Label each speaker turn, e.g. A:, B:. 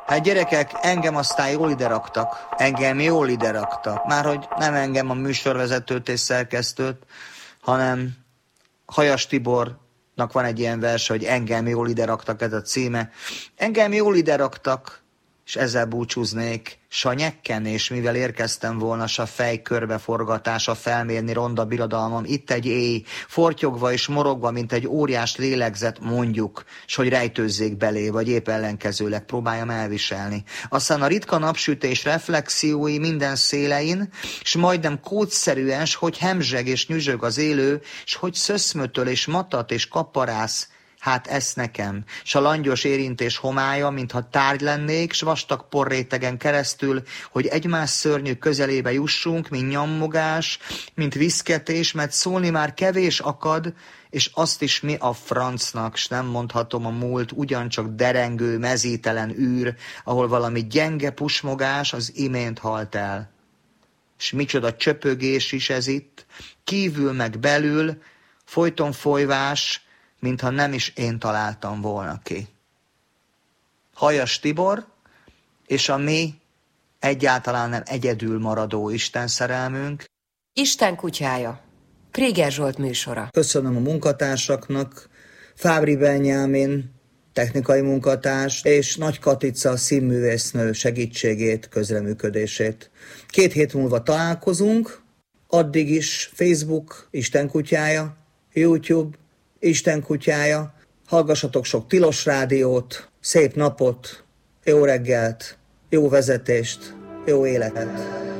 A: Hát gyerekek, engem aztán jól ide raktak. Engem jól ide raktak. Márhogy nem engem a műsorvezetőt és szerkesztőt, hanem Hajas Tibornak van egy ilyen verse, hogy engem jól ide raktak, ez a címe. Engem jól ide raktak, és ezzel búcsúznék, s a nyekkenés, mivel érkeztem volna, s a fej körbeforgatása felmérni ronda birodalmam, itt egy éj, fortyogva és morogva, mint egy óriás lélegzet, mondjuk, s hogy rejtőzzék belé, vagy épp ellenkezőleg próbáljam elviselni. Aztán a ritka napsütés reflexiói minden szélein, s majdnem kódszerűen, s hogy hemzseg és nyüzsög az élő, s hogy szöszmötöl és matat és kaparász, hát ez nekem, s a langyos érintés homája, mintha tárgy lennék, s vastag porrétegen keresztül, hogy egymás szörnyű közelébe jussunk, mint nyammogás, mint viszketés, mert szólni már kevés akad, és azt is mi a francnak, s nem mondhatom a múlt, ugyancsak derengő, mezítelen űr, ahol valami gyenge pusmogás az imént halt el. S micsoda csöpögés is ez itt, kívül meg belül, folyton folyvás, mintha nem is én találtam volna ki. Hajas Tibor és a mi egyáltalán nem egyedül maradó Isten szerelmünk.
B: Isten kutyája. Préger Zsolt műsora.
A: Köszönöm a munkatársaknak, Fábri Benyámin, technikai munkatárs, és Nagy Katica színművésznő segítségét, közreműködését. 2 hét múlva találkozunk, addig is Facebook, Isten kutyája, YouTube, Isten kutyája, hallgassatok sok Tilos rádiót, szép napot, jó reggelt, jó vezetést, jó életet!